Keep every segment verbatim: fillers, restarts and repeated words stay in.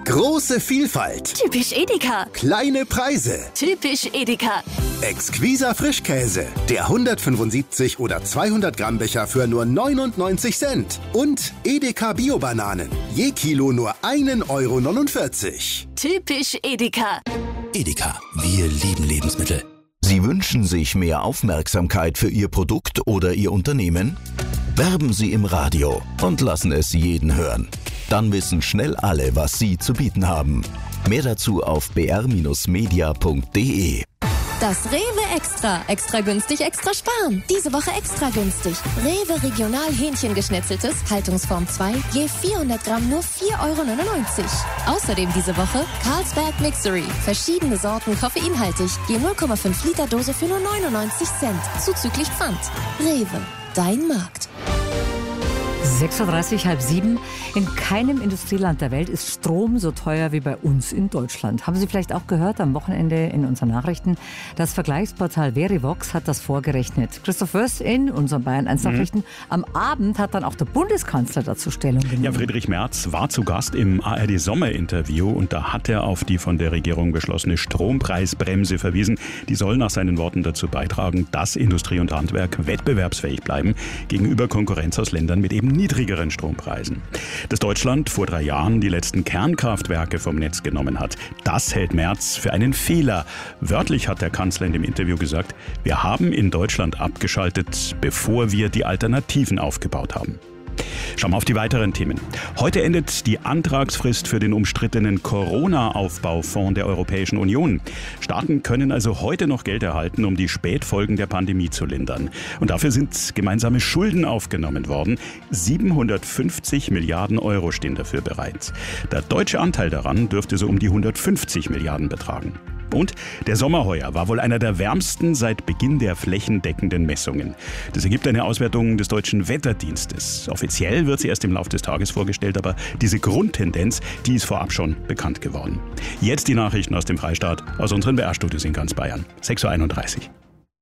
Große Vielfalt. Typisch Edeka. Kleine Preise. Typisch Edeka. Exquiser Frischkäse. Der hundertfünfundsiebzig oder zweihundert Gramm Becher für nur neunundneunzig Cent. Und Edeka Bio-Bananen. Je Kilo nur ein Euro neunundvierzig. Typisch Edeka. Edeka, wir lieben Lebensmittel. Sie wünschen sich mehr Aufmerksamkeit für Ihr Produkt oder Ihr Unternehmen? Werben Sie im Radio und lassen es jeden hören. Dann wissen schnell alle, was Sie zu bieten haben. Mehr dazu auf b r Bindestrich media punkt d e. Das Rewe Extra. Extra günstig, extra sparen. Diese Woche extra günstig. Rewe Regional Hähnchengeschnetzeltes, Haltungsform zwei, je vierhundert Gramm nur vier Euro neunundneunzig. Außerdem diese Woche Carlsberg Mixery. Verschiedene Sorten koffeinhaltig, je null Komma fünf Liter Dose für nur neunundneunzig Cent. Zuzüglich Pfand. Rewe, dein Markt. sechs Uhr dreißig, halb sieben. In keinem Industrieland der Welt ist Strom so teuer wie bei uns in Deutschland. Haben Sie vielleicht auch gehört am Wochenende in unseren Nachrichten? Das Vergleichsportal Verivox hat das vorgerechnet. Christoph Wörst in unseren Bayern eins Nachrichten. Mhm. Am Abend hat dann auch der Bundeskanzler dazu Stellung genommen. Ja, Friedrich Merz war zu Gast im A R D-Sommerinterview und da hat er auf die von der Regierung beschlossene Strompreisbremse verwiesen. Die soll nach seinen Worten dazu beitragen, dass Industrie und Handwerk wettbewerbsfähig bleiben gegenüber Konkurrenz aus Ländern mit eben niedrigeren Strompreisen. Dass Deutschland vor drei Jahren die letzten Kernkraftwerke vom Netz genommen hat, das hält Merz für einen Fehler. Wörtlich hat der Kanzler in dem Interview gesagt, wir haben in Deutschland abgeschaltet, bevor wir die Alternativen aufgebaut haben. Schauen wir auf die weiteren Themen. Heute endet die Antragsfrist für den umstrittenen Corona-Aufbaufonds der Europäischen Union. Staaten können also heute noch Geld erhalten, um die Spätfolgen der Pandemie zu lindern. Und dafür sind gemeinsame Schulden aufgenommen worden. siebenhundertfünfzig Milliarden Euro stehen dafür bereit. Der deutsche Anteil daran dürfte so um die hundertfünfzig Milliarden betragen. Und der Sommer heuer war wohl einer der wärmsten seit Beginn der flächendeckenden Messungen. Das ergibt eine Auswertung des Deutschen Wetterdienstes. Offiziell wird sie erst im Laufe des Tages vorgestellt, aber diese Grundtendenz, die ist vorab schon bekannt geworden. Jetzt die Nachrichten aus dem Freistaat, aus unseren B R-Studios in ganz Bayern. sechs Uhr einunddreißig.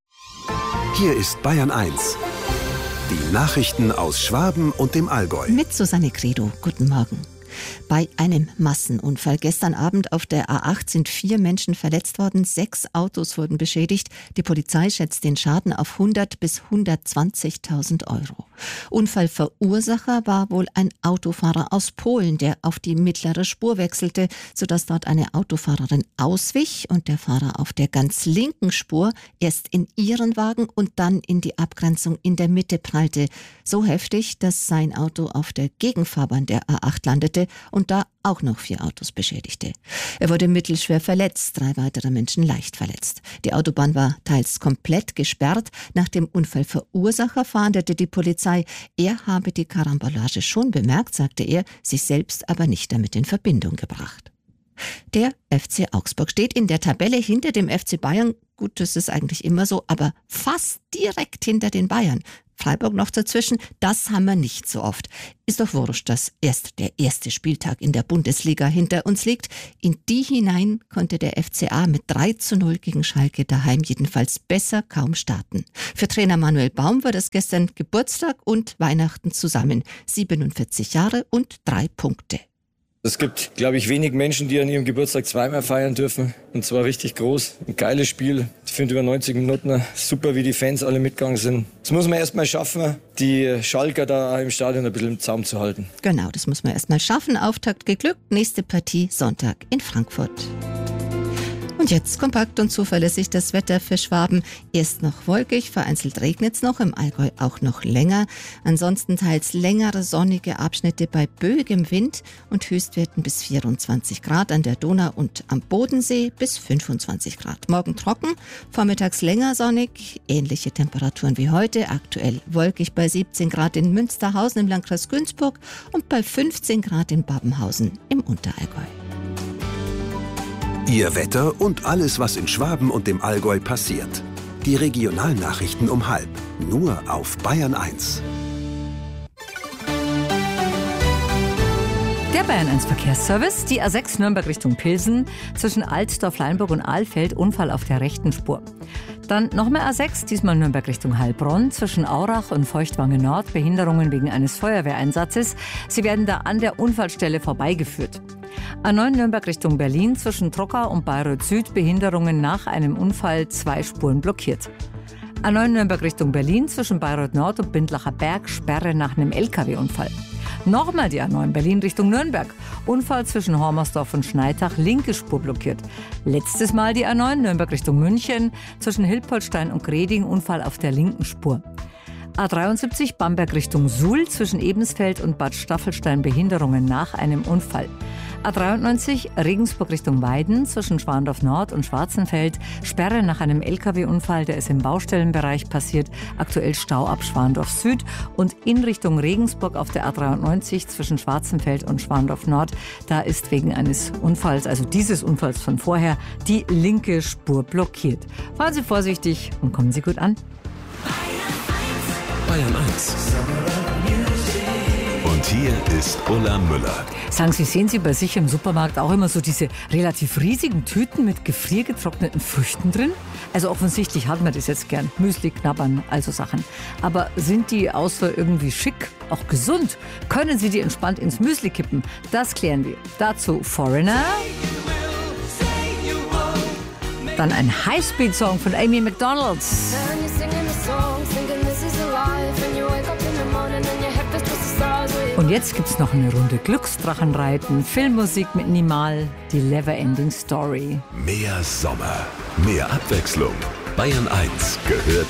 Hier ist Bayern eins. Die Nachrichten aus Schwaben und dem Allgäu. Mit Susanne Credo. Guten Morgen. Bei einem Massenunfall gestern Abend auf der A acht sind vier Menschen verletzt worden, sechs Autos wurden beschädigt. Die Polizei schätzt den Schaden auf hundert bis hundertzwanzigtausend Euro. Unfallverursacher war wohl ein Autofahrer aus Polen, der auf die mittlere Spur wechselte, sodass dort eine Autofahrerin auswich und der Fahrer auf der ganz linken Spur erst in ihren Wagen und dann in die Abgrenzung in der Mitte prallte. So heftig, dass sein Auto auf der Gegenfahrbahn der A acht landete und da auch noch vier Autos beschädigte. Er wurde mittelschwer verletzt, drei weitere Menschen leicht verletzt. Die Autobahn war teils komplett gesperrt. Nach dem Unfallverursacher fahndete die Polizei. Er habe die Karambolage schon bemerkt, sagte er, sich selbst aber nicht damit in Verbindung gebracht. Der F C Augsburg steht in der Tabelle hinter dem F C Bayern. Gut, das ist eigentlich immer so, aber fast direkt hinter den Bayern. Freiburg noch dazwischen, das haben wir nicht so oft. Ist doch wurscht, dass erst der erste Spieltag in der Bundesliga hinter uns liegt. In die hinein konnte der F C A mit drei zu null gegen Schalke daheim jedenfalls besser kaum starten. Für Trainer Manuel Baum war das gestern Geburtstag und Weihnachten zusammen. siebenundvierzig Jahre und drei Punkte. Es gibt, glaube ich, wenig Menschen, die an ihrem Geburtstag zweimal feiern dürfen. Und zwar richtig groß. Ein geiles Spiel. Ich finde über neunzig Minuten super, wie die Fans alle mitgegangen sind. Das muss man erst mal schaffen, die Schalker da im Stadion ein bisschen im Zaum zu halten. Genau, das muss man erst mal schaffen. Auftakt geglückt. Nächste Partie Sonntag in Frankfurt. Und jetzt kompakt und zuverlässig das Wetter für Schwaben. Erst noch wolkig, vereinzelt regnet es noch, im Allgäu auch noch länger. Ansonsten teils längere sonnige Abschnitte bei böigem Wind und Höchstwerten bis vierundzwanzig Grad an der Donau und am Bodensee bis fünfundzwanzig Grad. Morgen trocken, vormittags länger sonnig, ähnliche Temperaturen wie heute. Aktuell wolkig bei siebzehn Grad in Münsterhausen im Landkreis Günzburg und bei fünfzehn Grad in Babenhausen im Unterallgäu. Ihr Wetter und alles, was in Schwaben und dem Allgäu passiert. Die Regionalnachrichten um halb. Nur auf Bayern eins. Der Bayern eins Verkehrsservice, die A sechs Nürnberg Richtung Pilsen, zwischen Altdorf, Leinburg und Ahlfeld, Unfall auf der rechten Spur. Dann nochmal A sechs, diesmal Nürnberg Richtung Heilbronn, zwischen Aurach und Feuchtwangen Nord, Behinderungen wegen eines Feuerwehreinsatzes. Sie werden da an der Unfallstelle vorbeigeführt. A neun Nürnberg Richtung Berlin zwischen Trockau und Bayreuth Süd Behinderungen nach einem Unfall, zwei Spuren blockiert. A neun Nürnberg Richtung Berlin zwischen Bayreuth Nord und Bindlacher Berg Sperre nach einem L K W-Unfall. Nochmal die A neun Berlin Richtung Nürnberg. Unfall zwischen Hormersdorf und Schneitach, linke Spur blockiert. Letztes Mal die A neun Nürnberg Richtung München zwischen Hilpoltstein und Greding, Unfall auf der linken Spur. A dreiundsiebzig Bamberg Richtung Suhl zwischen Ebensfeld und Bad Staffelstein Behinderungen nach einem Unfall. A dreiundneunzig Regensburg Richtung Weiden zwischen Schwandorf Nord und Schwarzenfeld Sperre nach einem L K W-Unfall, der ist im Baustellenbereich passiert. Aktuell Stau ab Schwandorf Süd und in Richtung Regensburg auf der A dreiundneunzig zwischen Schwarzenfeld und Schwandorf Nord. Da ist wegen eines Unfalls, also dieses Unfalls von vorher, die linke Spur blockiert. Fahren Sie vorsichtig und kommen Sie gut an. Bayern eins. Und hier ist Ulla Müller. Sagen Sie, sehen Sie bei sich im Supermarkt auch immer so diese relativ riesigen Tüten mit gefriergetrockneten Früchten drin? Also offensichtlich hat man das jetzt gern. Müsli, Knabbern, also Sachen. Aber sind die außer irgendwie schick auch gesund? Können Sie die entspannt ins Müsli kippen? Das klären wir. Dazu Foreigner. Dann ein Highspeed-Song von Amy McDonald. Und jetzt gibt's noch eine Runde Glücksdrachenreiten, Filmmusik mit Nimal, die Never-Ending Story. Mehr Sommer, mehr Abwechslung. Bayern eins gehört